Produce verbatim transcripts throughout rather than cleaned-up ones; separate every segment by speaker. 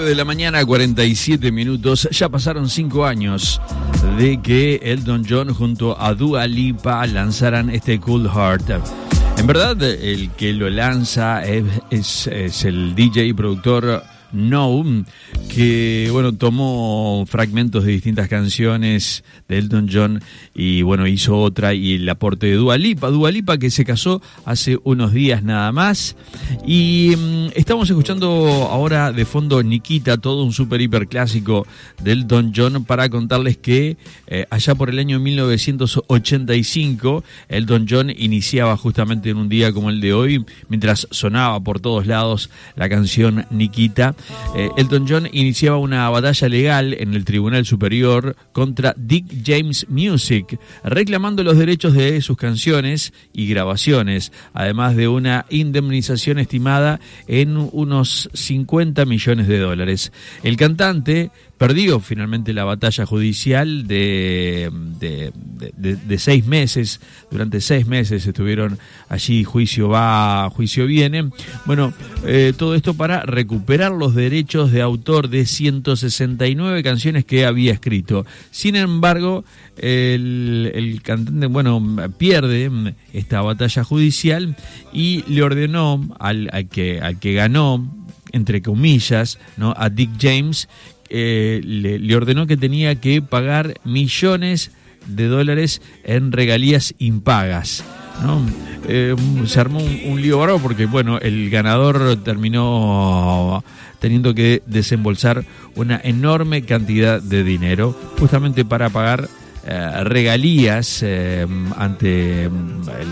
Speaker 1: de la mañana, cuarenta y siete minutos. Ya pasaron cinco años de que Elton John junto a Dua Lipa lanzaran este Cold Heart. En verdad, el que lo lanza es, es, es el D J y productor No, que bueno, tomó fragmentos de distintas canciones de Elton John y bueno, hizo otra, y el aporte de Dua Lipa, Dua Lipa que se casó hace unos días nada más. Y mmm, estamos escuchando ahora de fondo Nikita, todo un super hiper clásico de Elton John, para contarles que eh, allá por el año mil novecientos ochenta y cinco Elton John iniciaba justamente en un día como el de hoy, mientras sonaba por todos lados la canción Nikita. Eh, Elton John iniciaba una batalla legal en el Tribunal Superior contra Dick James Music, reclamando los derechos de sus canciones y grabaciones, además de una indemnización estimada en unos cincuenta millones de dólares. El cantante perdió finalmente la batalla judicial de, de, de, de, de seis meses. Durante seis meses estuvieron allí, juicio va, juicio viene. Bueno, eh, todo esto para recuperar los derechos de autor de ciento sesenta y nueve canciones que había escrito. Sin embargo, el, el cantante, bueno, pierde esta batalla judicial y le ordenó al, al, que, al que ganó, entre comillas, ¿no?, a Dick James, Eh, le, le ordenó que tenía que pagar millones de dólares en regalías impagas, ¿no? Eh, se armó un, un lío bárbaro porque, bueno, el ganador terminó teniendo que desembolsar una enorme cantidad de dinero justamente para pagar eh, regalías eh, ante, el,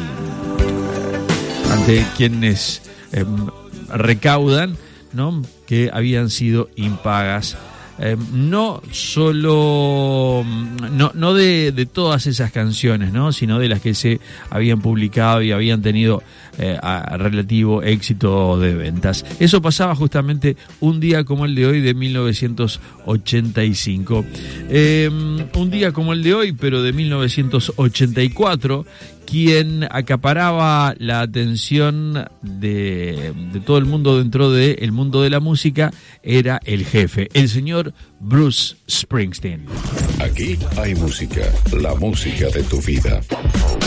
Speaker 1: ante quienes eh, recaudan, ¿no?, que habían sido impagas. Eh, no solo, no, no de, de todas esas canciones, ¿no?, sino de las que se habían publicado y habían tenido eh, a, relativo éxito de ventas. Eso pasaba justamente un día como el de hoy de mil novecientos ochenta y cinco. Eh, un día como el de hoy, pero de mil novecientos ochenta y cuatro, quien acaparaba la atención de, de todo el mundo dentro del mundo de la música era el jefe, el señor Bruce Springsteen.
Speaker 2: Aquí hay música, la música de tu vida.